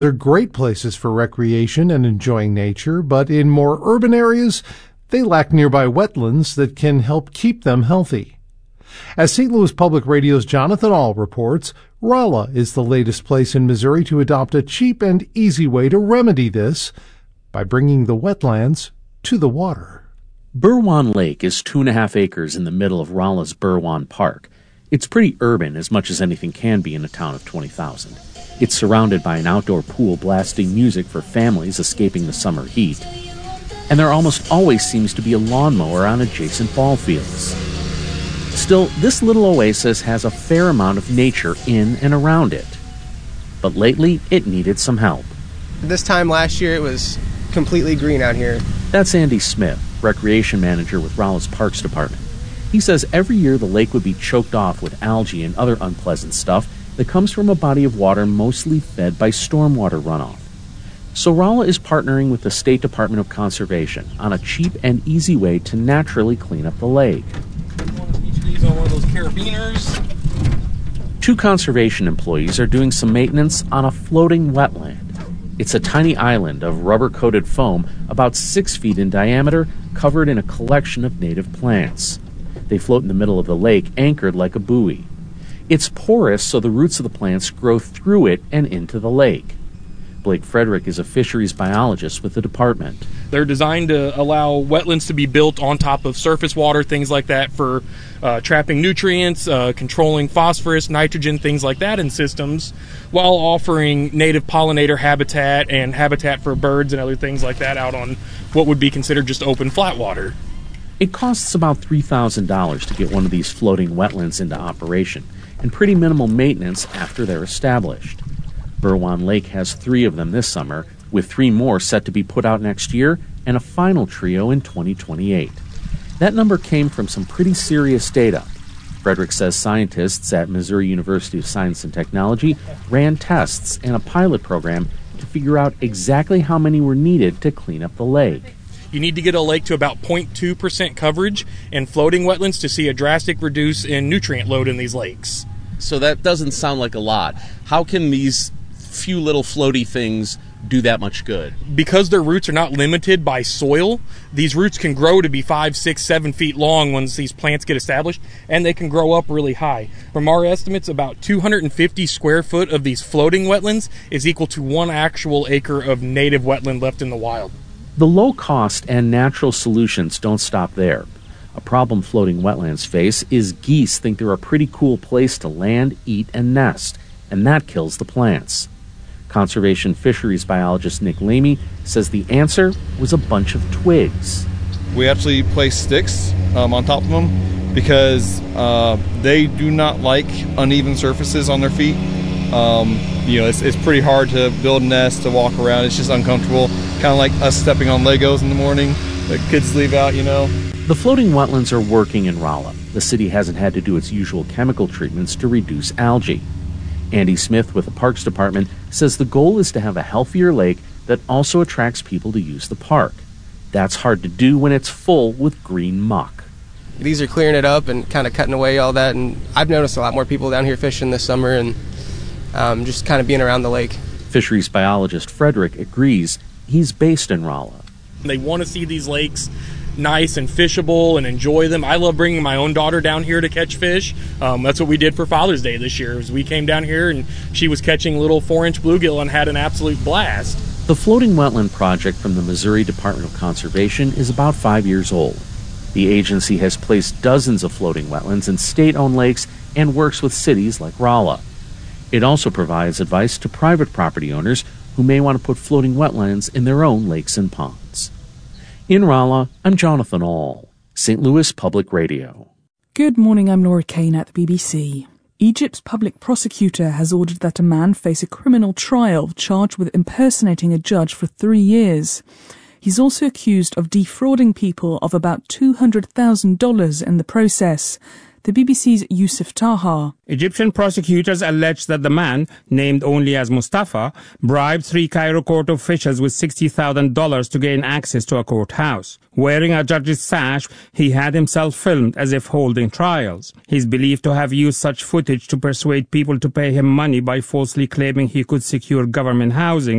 They're great places for recreation and enjoying nature, but in more urban areas, they lack nearby wetlands that can help keep them healthy. As St. Louis Public Radio's Jonathan Ahl reports, Rolla is the latest place in Missouri to adopt a cheap and easy way to remedy this by bringing the wetlands to the water. Berwan Lake is 2.5 acres in the middle of Rolla's Berwan Park. It's pretty urban, as much as anything can be in a town of 20,000. It's surrounded by an outdoor pool blasting music for families escaping the summer heat. And there almost always seems to be a lawnmower on adjacent ball fields. Still, this little oasis has a fair amount of nature in and around it. But lately, it needed some help. This time last year, it was completely green out here. That's Andy Smith, recreation manager with Rolla's Parks Department. He says every year the lake would be choked off with algae and other unpleasant stuff that comes from a body of water mostly fed by stormwater runoff. So Rolla is partnering with the State Department of Conservation on a cheap and easy way to naturally clean up the lake. Each of these on one of those carabiners. 2 conservation employees are doing some maintenance on a floating wetland. It's a tiny island of rubber-coated foam about 6 feet in diameter, covered in a collection of native plants. They float in the middle of the lake, anchored like a buoy. It's porous, so the roots of the plants grow through it and into the lake. Blake Frederick is a fisheries biologist with the department. They're designed to allow wetlands to be built on top of surface water, things like that, for trapping nutrients, controlling phosphorus, nitrogen, things like that in systems, while offering native pollinator habitat and habitat for birds and other things like that out on what would be considered just open flat water. It costs about $3,000 to get one of these floating wetlands into operation, and pretty minimal maintenance after they're established. Berwan Lake has 3 of them this summer, with 3 more set to be put out next year, and a final trio in 2028. That number came from some pretty serious data. Frederick says scientists at Missouri University of Science and Technology ran tests and a pilot program to figure out exactly how many were needed to clean up the lake. You need to get a lake to about 0.2% coverage in floating wetlands to see a drastic reduce in nutrient load in these lakes. So that doesn't sound like a lot. How can these few little floaty things do that much good? Because their roots are not limited by soil, these roots can grow to be 5, 6, 7 feet long once these plants get established, and they can grow up really high. From our estimates, about 250 square foot of these floating wetlands is equal to 1 actual acre of native wetland left in the wild. The low cost and natural solutions don't stop there. A problem floating wetlands face is geese think they're a pretty cool place to land, eat, and nest, and that kills the plants. Conservation fisheries biologist Nick Lamy says the answer was a bunch of twigs. We actually place sticks on top of them because they do not like uneven surfaces on their feet. It's pretty hard to build a nest, to walk around. It's just uncomfortable. Kind of like us stepping on Legos in the morning that kids leave out, The floating wetlands are working in Rolla. The city hasn't had to do its usual chemical treatments to reduce algae. Andy Smith with the Parks Department says the goal is to have a healthier lake that also attracts people to use the park. That's hard to do when it's full with green muck. These are clearing it up and kind of cutting away all that, and I've noticed a lot more people down here fishing this summer and just kind of being around the lake. Fisheries biologist Frederick agrees. He's based in Rolla. They want to see these lakes nice and fishable and enjoy them. I love bringing my own daughter down here to catch fish. That's what we did for Father's Day this year. We came down here and she was catching little 4-inch bluegill and had an absolute blast. The floating wetland project from the Missouri Department of Conservation is about 5 years old. The agency has placed dozens of floating wetlands in state-owned lakes and works with cities like Rolla. It also provides advice to private property owners who may want to put floating wetlands in their own lakes and ponds. In Rolla, I'm Jonathan Ahl, St. Louis Public Radio. Good morning, I'm Laura Kane at the BBC. Egypt's public prosecutor has ordered that a man face a criminal trial charged with impersonating a judge for 3 years. He's also accused of defrauding people of about $200,000 in the process. The BBC's Yusuf Taha. Egyptian prosecutors allege that the man, named only as Mustafa, bribed 3 Cairo court officials with $60,000 to gain access to a courthouse. Wearing a judge's sash, he had himself filmed as if holding trials. He's believed to have used such footage to persuade people to pay him money by falsely claiming he could secure government housing